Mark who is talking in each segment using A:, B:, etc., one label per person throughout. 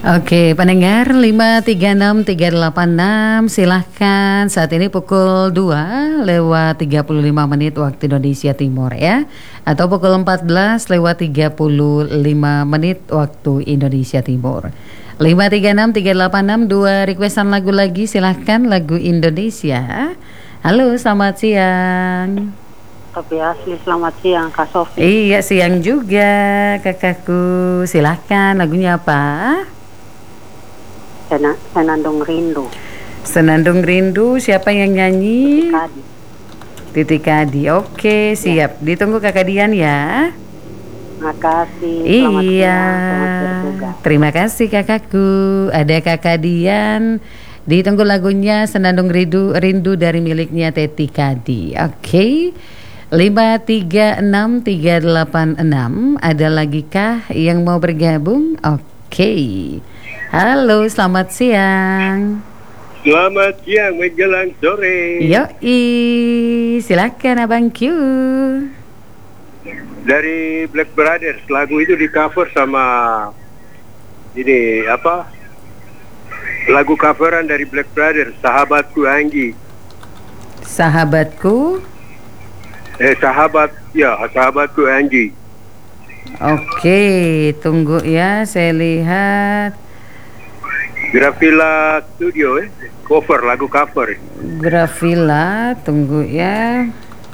A: Oke, pendengar 5363886 silahkan saat ini pukul 2 lewat 35 menit waktu Indonesia Timur ya, atau pukul 14 lewat 35 menit waktu Indonesia Timur. 5363886 dua requestan lagu lagi, silahkan lagu Indonesia. Halo, selamat siang.
B: Sofi Asli, selamat siang Kak Sofi.
A: Iya, siang juga kakakku. Silahkan lagunya apa?
B: Senandung Rindu.
A: Senandung Rindu, siapa yang nyanyi? Titi Kadi. Oke, siap. Ditunggu Kakak Dian ya.
B: Makasih.
A: Iya. Terima kasih kakakku. Ada Kakak Dian. Ditunggu lagunya Senandung Rindu dari miliknya Titi Kadi. Oke. 5363886. Ada lagi kah yang mau bergabung? Oke. Halo, selamat siang.
C: Selamat siang menjelang sore.
A: Yoi, silakan Abang Q.
C: Dari Black Brothers, lagu itu di cover sama ini apa? Lagu coveran dari Black Brothers, Sahabatku Anggi.
A: Sahabatku?
C: Sahabatku Anggi.
A: Oke, tunggu ya, saya lihat.
C: Grafila Studio lagu cover.
A: Grafila, tunggu ya.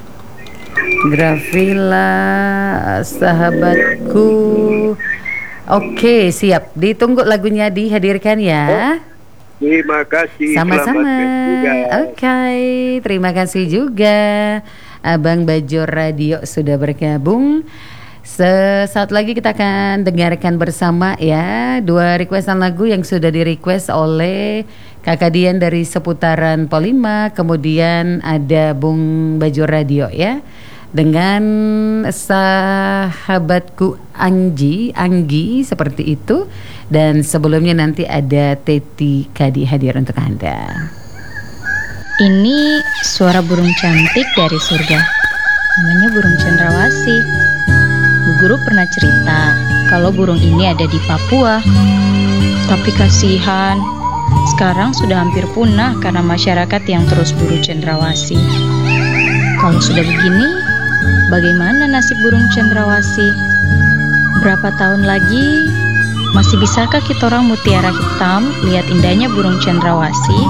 A: Grafila, Sahabatku. Oke, siap. Ditunggu lagunya dihadirkan ya.
C: Terima kasih.
A: Sama-sama. Oke, terima kasih juga. Abang Bajor Radio sudah bergabung. Sesaat lagi kita akan dengarkan bersama ya dua requestan lagu yang sudah di-request oleh Kakak Dian dari seputaran Polima. Kemudian ada Bung Bajor Radio ya, dengan Sahabatku Anggi seperti itu. Dan sebelumnya nanti ada Titi Kadi hadir untuk Anda.
D: Ini suara burung cantik dari surga. Namanya burung cendrawasih. Bu Guru pernah cerita kalau burung ini ada di Papua. Tapi kasihan, sekarang sudah hampir punah karena masyarakat yang terus buru cendrawasih. Kalau sudah begini, bagaimana nasib burung cendrawasih? Berapa tahun lagi masih bisakah kita orang mutiara hitam lihat indahnya burung cendrawasih?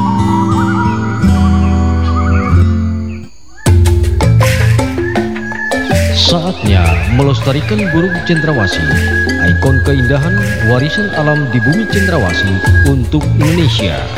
E: Saatnya melestarikan burung cendrawasih, ikon keindahan warisan alam di bumi cendrawasih untuk Indonesia.